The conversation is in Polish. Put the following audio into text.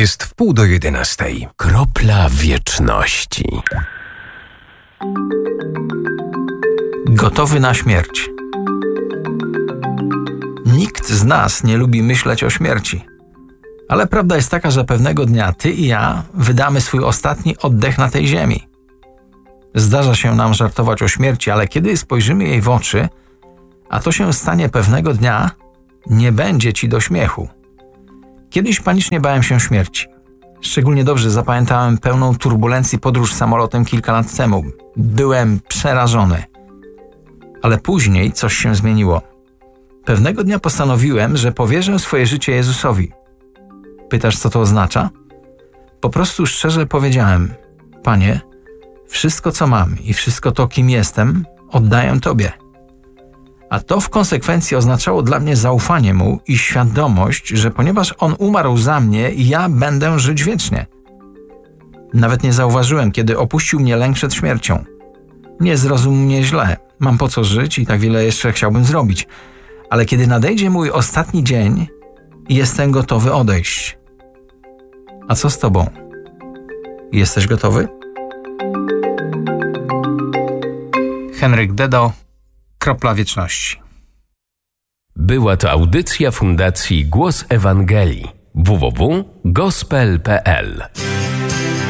Jest 10:30. Kropla wieczności. Gotowy na śmierć. Nikt z nas nie lubi myśleć o śmierci. Ale prawda jest taka, że pewnego dnia ty i ja wydamy swój ostatni oddech na tej ziemi. Zdarza się nam żartować o śmierci, ale kiedy spojrzymy jej w oczy, a to się stanie pewnego dnia, nie będzie ci do śmiechu. Kiedyś panicznie bałem się śmierci. Szczególnie dobrze zapamiętałem pełną turbulencji podróż samolotem kilka lat temu. Byłem przerażony. Ale później coś się zmieniło. Pewnego dnia postanowiłem, że powierzę swoje życie Jezusowi. Pytasz, co to oznacza? Po prostu szczerze powiedziałem: Panie, wszystko co mam i wszystko to, kim jestem, oddaję Tobie. A to w konsekwencji oznaczało dla mnie zaufanie Mu i świadomość, że ponieważ On umarł za mnie, ja będę żyć wiecznie. Nawet nie zauważyłem, kiedy opuścił mnie lęk przed śmiercią. Nie zrozum mnie źle, mam po co żyć i tak wiele jeszcze chciałbym zrobić. Ale kiedy nadejdzie mój ostatni dzień, jestem gotowy odejść. A co z Tobą? Jesteś gotowy? Henryk Dedo, Kropla wieczności. Była to audycja Fundacji Głos Ewangelii. www.gospel.pl